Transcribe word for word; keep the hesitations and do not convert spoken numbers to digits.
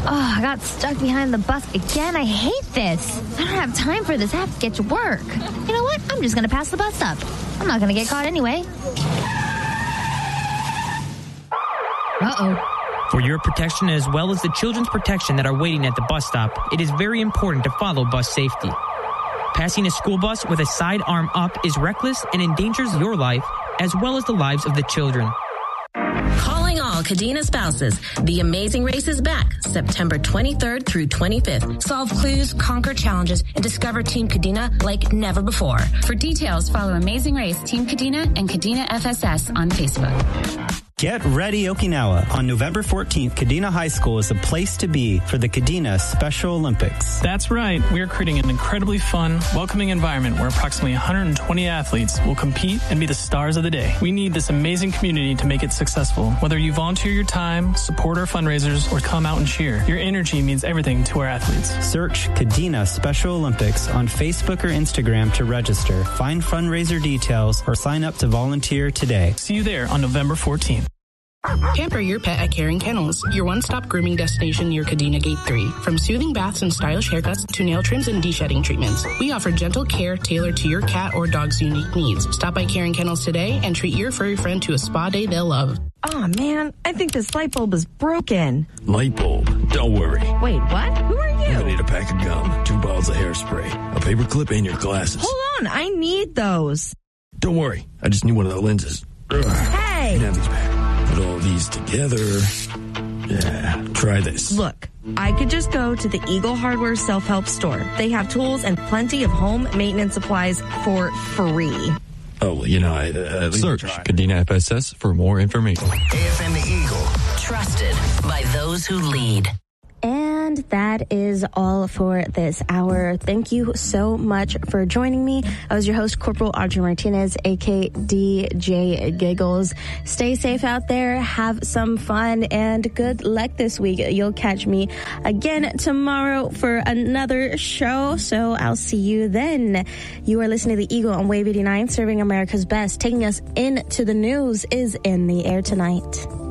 Oh, I got stuck behind the bus again. I hate this. I don't have time for this. I have to get to work. You know what? I'm just going to pass the bus stop. I'm not going to get caught anyway. Uh-oh. For your protection as well as the children's protection that are waiting at the bus stop, it is very important to follow bus safety. Passing a school bus with a side arm up is reckless and endangers your life as well as the lives of the children. Calling all Kadena spouses. The Amazing Race is back September twenty-third through twenty-fifth. Solve clues, conquer challenges, and discover Team Kadena like never before. For details, follow Amazing Race, Team Kadena, and Kadena F S S on Facebook. Get ready, Okinawa. On November fourteenth, Kadena High School is the place to be for the Kadena Special Olympics. That's right. We are creating an incredibly fun, welcoming environment where approximately one hundred twenty athletes will compete and be the stars of the day. We need this amazing community to make it successful. Whether you volunteer your time, support our fundraisers, or come out and cheer, your energy means everything to our athletes. Search Kadena Special Olympics on Facebook or Instagram to register. Find fundraiser details or sign up to volunteer today. See you there on November fourteenth. Pamper your pet at Caring Kennels, your one-stop grooming destination near Kadena Gate three. From soothing baths and stylish haircuts to nail trims and de-shedding treatments, we offer gentle care tailored to your cat or dog's unique needs. Stop by Caring Kennels today and treat your furry friend to a spa day they'll love. Oh man, I think this light bulb is broken. Light bulb? Don't worry. Wait, what? Who are you? You're gonna need a pack of gum, two bottles of hairspray, a paper clip, and your glasses. Hold on, I need those. Don't worry, I just need one of the lenses. Hey! You can have these back. Put all these together. Yeah, try this. Look, I could just go to the Eagle Hardware self-help store. They have tools and plenty of home maintenance supplies for free. Oh, you know, I, uh, search Kadena F S S for more information. A F M Eagle, trusted by those who lead. And that is all for this hour. Thank you so much for joining me. I was your host, Corporal Audrey Martinez, a k a. D J Giggles. Stay safe out there. Have some fun and good luck this week. You'll catch me again tomorrow for another show. So I'll see you then. You are listening to The Eagle on Wave eighty-nine, serving America's best. Taking us into the news is In the Air Tonight.